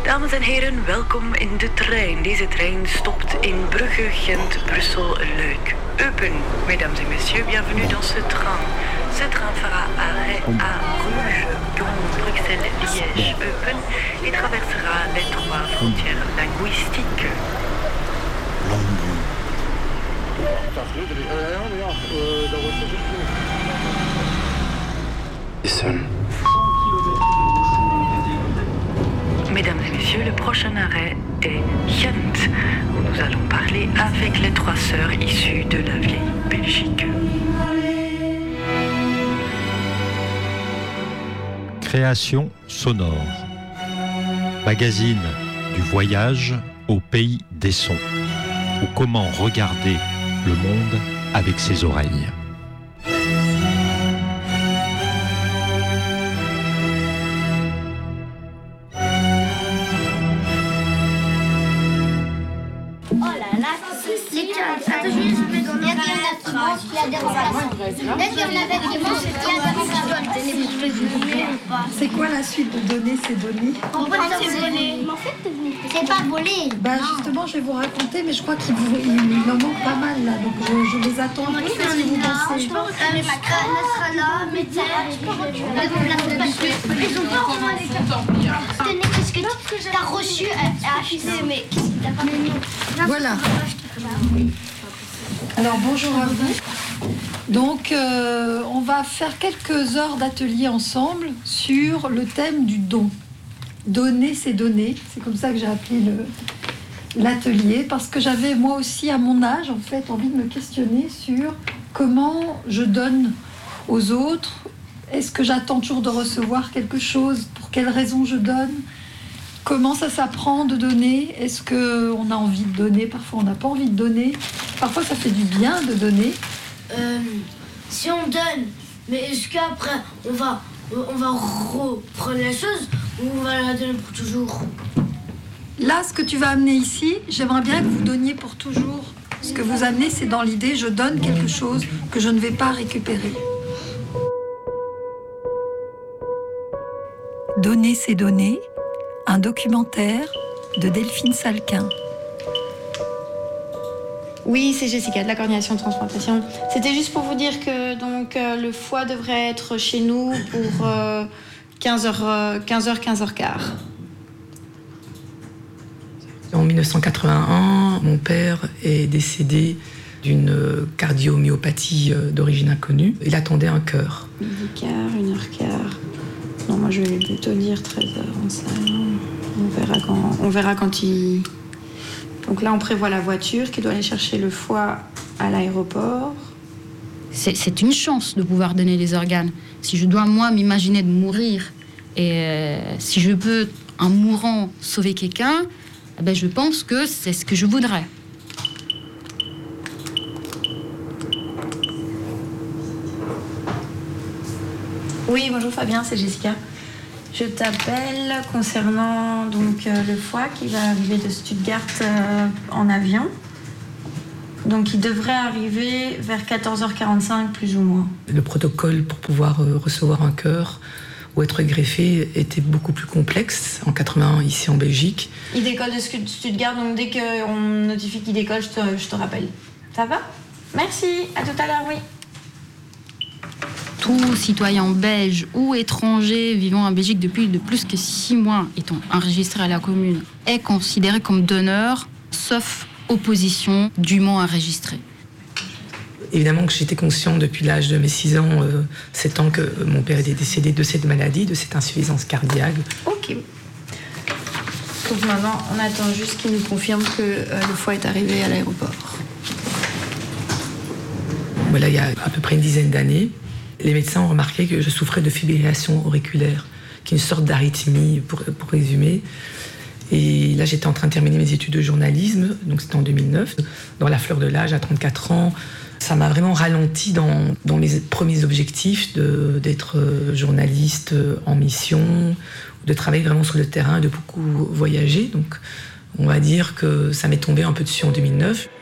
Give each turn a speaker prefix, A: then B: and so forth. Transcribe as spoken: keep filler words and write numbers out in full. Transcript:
A: Dames en heren, welkom in de trein. Deze trein stopt in Brugge, Gent, Brussel, Luik, Eupen. Mesdames et messieurs, bienvenue dans ce train. Ce train fera arrêt à Bruges, Lyon, Bruxelles, Liège, Eupen et traversera les trois frontières linguistiques.
B: Listen.
A: Mesdames et messieurs, le prochain arrêt est Gent, où nous allons parler avec les trois sœurs issues de la vieille Belgique.
C: Création sonore. Magazine du voyage au pays des sons. Ou comment regarder le monde avec ses oreilles.
D: C'est quoi la suite de donner ces données?
E: En fait, c'est volé. C'est pas volé.
D: Bah justement, je vais vous raconter, mais je crois qu'il vous, il en manque pas mal là, donc je, je les attends un peu. Qu'est-ce que vous pensez?
E: Je pense que les sera là, mais ils ont pas vraiment les cartes. Tenez, qu'est-ce que tu as reçu à H C, mais qu'est-ce que t'as pas mis?
D: Voilà. Alors bonjour à vous. Donc euh, on va faire quelques heures d'atelier ensemble sur le thème du don. Donner, c'est donner. C'est comme ça que j'ai appelé le, l'atelier, parce que j'avais moi aussi à mon âge en fait envie de me questionner sur comment je donne aux autres. Est-ce que j'attends toujours de recevoir quelque chose? Pour quelles raisons je donne? Comment ça s'apprend de donner? Est-ce qu'on a envie de donner? Parfois on n'a pas envie de donner. Parfois ça fait du bien de donner.
F: Euh, si on donne, mais est-ce qu'après on va, on va reprendre la chose ou on va la donner pour toujours?
D: Là, ce que tu vas amener ici, j'aimerais bien que vous donniez pour toujours. Ce que vous amenez, c'est dans l'idée, je donne quelque chose que je ne vais pas récupérer. Donner, c'est donner. Un documentaire de Delphine Salquin.
G: Oui, c'est Jessica de la coordination de transplantation. C'était juste pour vous dire que donc, euh, le foie devrait être chez nous pour euh, quinze heures, quinze heures, quinze heures quinze.
H: En dix-neuf cent quatre-vingt-un, mon père est décédé d'une cardiomyopathie d'origine inconnue. Il attendait un cœur.
G: Midi quart, une heure quart. Non, moi je vais plutôt dire treize heures en salle. On verra quand, on verra quand il... Donc là, on prévoit la voiture qui doit aller chercher le foie à l'aéroport.
I: C'est, c'est une chance de pouvoir donner des organes. Si je dois, moi, m'imaginer de mourir, et euh, si je peux, en mourant, sauver quelqu'un, eh ben, je pense que c'est ce que je voudrais.
G: Oui, bonjour Fabien, c'est Jessica. Je t'appelle concernant donc, euh, le foie qui va arriver de Stuttgart euh, en avion. Donc il devrait arriver vers quatorze heures quarante-cinq plus ou moins.
H: Le protocole pour pouvoir euh, recevoir un cœur ou être greffé était beaucoup plus complexe en quatre-vingt-un ici en Belgique.
G: Il décolle de Stuttgart, donc dès qu'on notifie qu'il décolle, je te, je te rappelle. Ça va? Merci, à tout à l'heure, oui.
I: Tout citoyen belge ou étranger vivant en Belgique depuis de plus que six mois étant enregistré à la commune est considéré comme donneur, sauf opposition dûment enregistrée.
H: Évidemment que j'étais conscient depuis l'âge de mes six ans, euh, sept ans, que mon père était décédé de cette maladie, de cette insuffisance cardiaque.
G: Ok. Donc maintenant, on attend juste qu'il nous confirme que euh, le foie est arrivé à l'aéroport.
H: Voilà, il y a à peu près une dizaine d'années, les médecins ont remarqué que je souffrais de fibrillation auriculaire, qui est une sorte d'arythmie, pour, pour résumer. Et là, j'étais en train de terminer mes études de journalisme, donc c'était en deux mille neuf. Dans la fleur de l'âge, à trente-quatre ans, ça m'a vraiment ralenti dans, dans mes premiers objectifs de, d'être journaliste en mission, de travailler vraiment sur le terrain, de beaucoup voyager. Donc, on va dire que ça m'est tombé un peu dessus en deux mille neuf.